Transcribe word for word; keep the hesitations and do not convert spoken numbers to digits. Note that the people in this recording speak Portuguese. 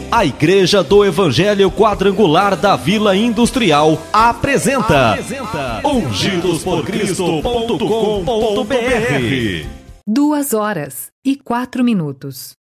A Igreja do Evangelho Quadrangular da Vila Industrial apresenta, apresenta ungidos por cristo ponto com ponto br. Duas horas e quatro minutos.